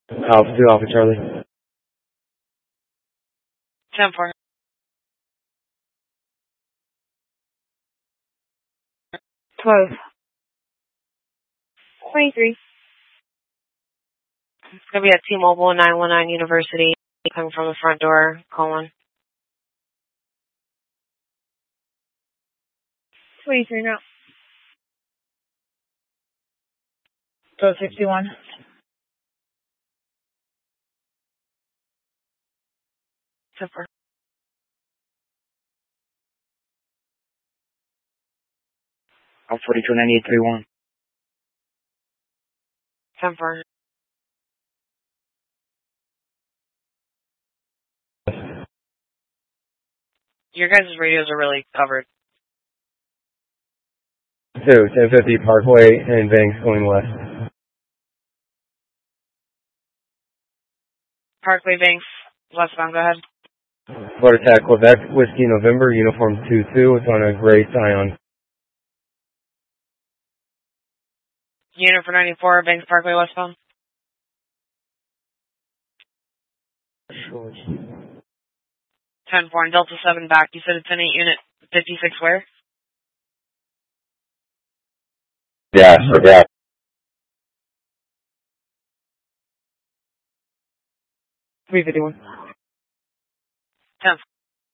Alpha 2, Alpha Charlie. 10-4. 12. 23. It's going to be at T-Mobile 919 University. Coming from the front door. Call 1. 23 now. 1261. 10-4. Alpha 42, 9831. 10-4. Your guys' radios are really covered. 2, 1050 Parkway and Banks going west. Parkway Banks, westbound, go ahead. Florida Attack, Quebec, Whiskey November, Uniform 2-2. It's on a gray Scion. Unit for 94, Banks Parkway, westbound. 10-4 and Delta 7 back. You said it's in Unit 56 where? Yeah, yeah. 351. 10